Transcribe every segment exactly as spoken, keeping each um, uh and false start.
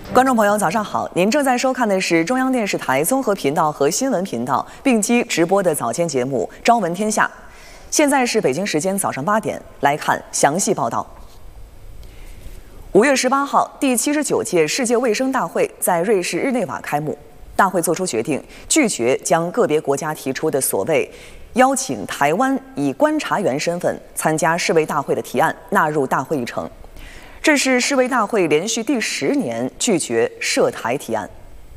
观众朋友，早上好！您正在收看的是中央电视台综合频道和新闻频道并机直播的早间节目《朝闻天下》。现在是北京时间早上八点，来看详细报道。五月十八号，第七十九届世界卫生大会在瑞士日内瓦开幕。大会作出决定，拒绝将个别国家提出的所谓邀请台湾以观察员身份参加世卫大会的提案纳入大会议程。这是世卫大会连续第十年拒绝涉台提案。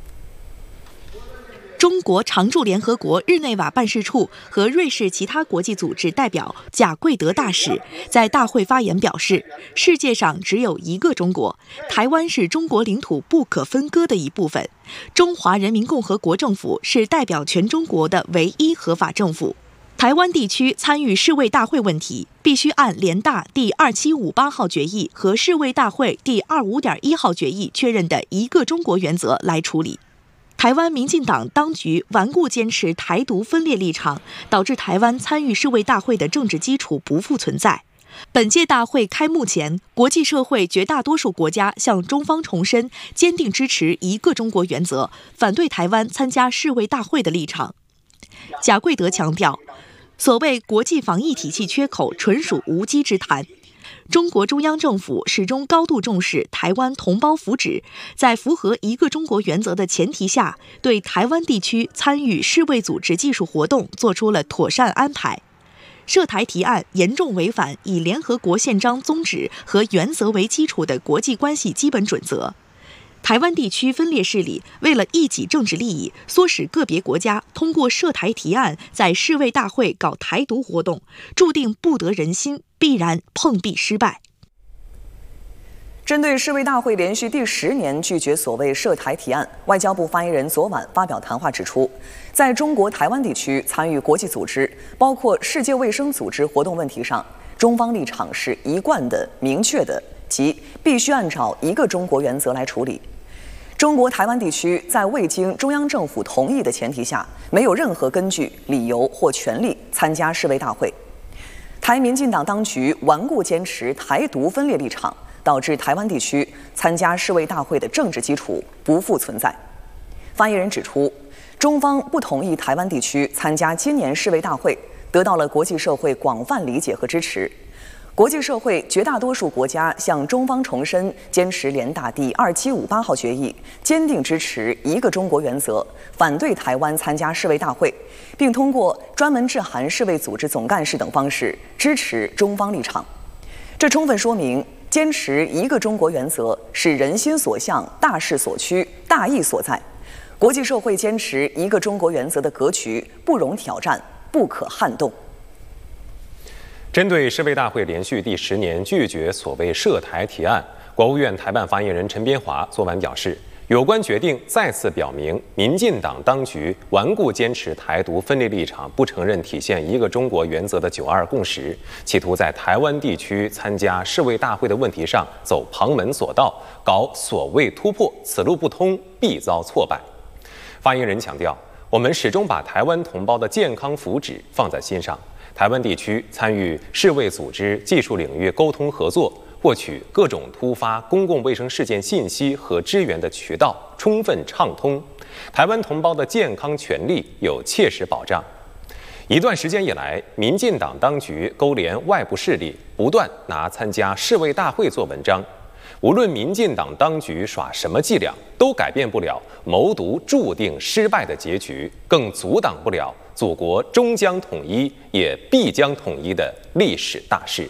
中国常驻联合国日内瓦办事处和瑞士其他国际组织代表贾贵德大使在大会发言表示，世界上只有一个中国，台湾是中国领土不可分割的一部分，中华人民共和国政府是代表全中国的唯一合法政府。台湾地区参与世卫大会问题，必须按联大第二七五八号决议和世卫大会第二五点一号决议确认的一个中国原则来处理。台湾民进党当局顽固坚持台独分裂立场，导致台湾参与世卫大会的政治基础不复存在。本届大会开幕前，国际社会绝大多数国家向中方重申坚定支持一个中国原则，反对台湾参加世卫大会的立场。贾贵德强调，所谓国际防疫体系缺口纯属无稽之谈。中国中央政府始终高度重视台湾同胞福祉，在符合一个中国原则的前提下，对台湾地区参与世卫组织技术活动做出了妥善安排。涉台提案严重违反以联合国宪章宗旨和原则为基础的国际关系基本准则。台湾地区分裂势力为了一己政治利益，唆使个别国家通过涉台提案在世卫大会搞台独活动，注定不得人心，必然碰壁失败。 针对世卫大会连续第十年拒绝所谓涉台提案，外交部发言人昨晚发表谈话指出，在中国台湾地区参与国际组织，包括世界卫生组织活动问题上，中方立场是一贯的、明确的，即必须按照一个中国原则来处理。中国台湾地区在未经中央政府同意的前提下，没有任何根据、理由或权利参加世卫大会。台民进党当局顽固坚持台独分裂立场，导致台湾地区参加世卫大会的政治基础不复存在。发言人指出，中方不同意台湾地区参加今年世卫大会，得到了国际社会广泛理解和支持。国际社会绝大多数国家向中方重申坚持联大第二七五八号决议，坚定支持一个中国原则，反对台湾参加世卫大会，并通过专门致函世卫组织总干事等方式支持中方立场。这充分说明，坚持一个中国原则是人心所向、大势所趋、大义所在。国际社会坚持一个中国原则的格局不容挑战，不可撼动。 针对世卫大会连续第十年拒绝所谓涉台提案，国务院台办发言人陈边华昨晚表示，有关决定再次表明，民进党当局顽固坚持台独分裂立场，不承认体现一个中国原则的九二共识，企图在台湾地区参加世卫大会的问题上走旁门左道，搞所谓突破，此路不通，必遭挫败。发言人强调，我们始终把台湾同胞的健康福祉放在心上。台湾地区参与世卫组织技术领域沟通合作，获取各种突发公共卫生事件信息和支援的渠道充分畅通，台湾同胞的健康权利有切实保障。一段时间以来，民进党当局勾连外部势力，不断拿参加世卫大会做文章。无论民进党当局耍什么伎俩，都改变不了谋独注定失败的结局，更阻挡不了祖国终将统一，也必将统一的历史大势。